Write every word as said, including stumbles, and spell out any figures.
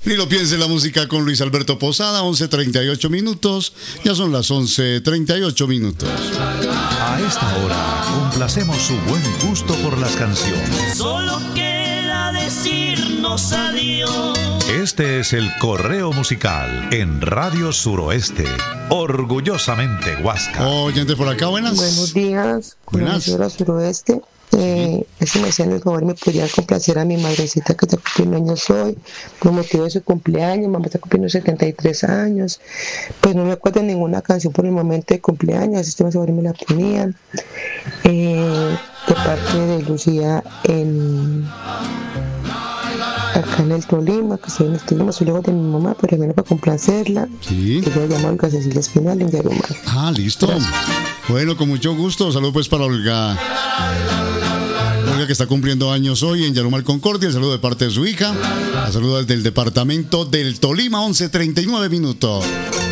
Ni lo piense, la música con Luis Alberto Posada, once treinta y ocho minutos. Ya son las once treinta y ocho minutos. A esta hora complacemos su buen gusto por las canciones. Solo queda decirnos adiós. Este es el Correo Musical en Radio Suroeste. Orgullosamente Huasca. Oyente por acá, buenas. Buenos días, con la Buenas. señora Suroeste. Eh, si me hacían el favor, me podría complacer a mi madrecita que está cumpliendo años hoy, por motivo de su cumpleaños. Mamá está cumpliendo setenta y tres años. Pues no me acuerdo de ninguna canción por el momento de cumpleaños, así que me favor me la ponían. Eh, de parte de Lucía en acá en el Tolima, que estoy en el Tolima, soy lejos de mi mamá, pero menos para complacerla. Sí. Que yo llamo a Olga Cecilia Espinal en Yarumal. Ah, listo. Gracias. Bueno, con mucho gusto. Saludos pues para Olga. Olga, que está cumpliendo años hoy en Yarumal Concordia. El saludo de parte de su hija. La saludo desde el departamento del Tolima, once treinta y nueve minutos.